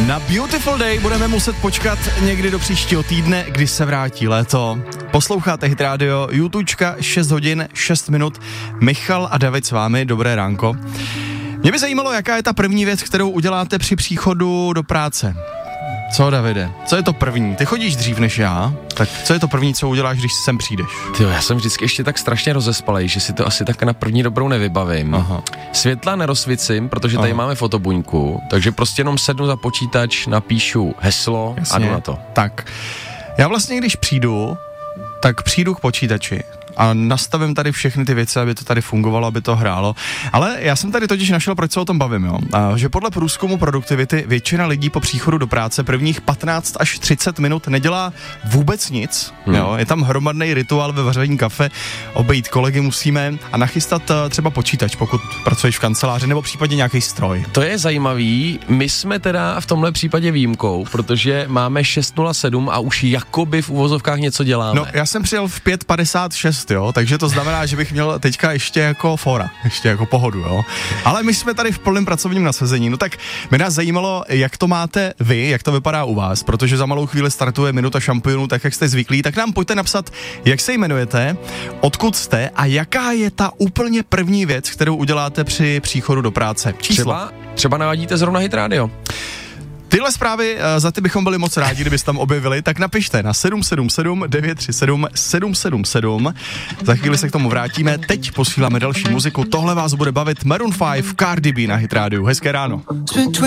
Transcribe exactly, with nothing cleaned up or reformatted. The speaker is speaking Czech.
Na Beautiful Day budeme muset počkat někdy do příštího týdne, kdy se vrátí léto. Posloucháte Hit Radio, YouTubečka, šest hodin, šest minut. Michal a David s vámi, dobré ránko. Mě by zajímalo, jaká je ta první věc, kterou uděláte při příchodu do práce. Co, Davide? Co je to první? Ty chodíš dřív než já, tak co je to první, co uděláš, když sem přijdeš? Tyjo, já jsem vždycky ještě tak strašně rozespalej, že si to asi tak na první dobrou nevybavím. Aha. Světla nerozsvicím, protože tady Aha. máme fotobuňku, takže prostě jenom sednu za počítač, napíšu heslo Jasně. a jdu na to. Tak, já vlastně, když přijdu, tak přijdu k počítači a nastavím tady všechny ty věci, aby to tady fungovalo, aby to hrálo. Ale já jsem tady totiž našel, proč se o tom bavím, jo. A že podle průzkumu produktivity většina lidí po příchodu do práce prvních patnáct až třicet minut nedělá vůbec nic, hmm. jo. Je tam hromadný rituál ve vaření kafe, obejít kolegy musíme a nachystat třeba počítač, pokud pracuješ v kanceláři, nebo případně nějaký stroj. To je zajímavý. My jsme teda v tomhle případě výjimkou, protože máme šest nula sedm a už jakoby v uvozovkách něco děláme. No, já jsem přijel v pět padesát šest, jo, takže to znamená, že bych měl teďka ještě jako fora, ještě jako pohodu, jo. Ale my jsme tady v plném pracovním nasazení, no tak mě nás zajímalo, jak to máte vy, jak to vypadá u vás, protože za malou chvíli startuje Minuta šampionů, tak jak jste zvyklí, tak nám pojďte napsat, jak se jmenujete, odkud jste a jaká je ta úplně první věc, kterou uděláte při příchodu do práce. Číslo. Třeba, třeba navádíte zrovna Hit Radio. Tyhle zprávy, za ty bychom byli moc rádi, kdybyste tam objevili, tak napište na sedm sedm sedm devět tři sedm sedm sedm sedm. Za chvíli se k tomu vrátíme, teď posíláme další muziku, tohle vás bude bavit Maroon pět, Cardi B na Hit Radio. Hezké ráno.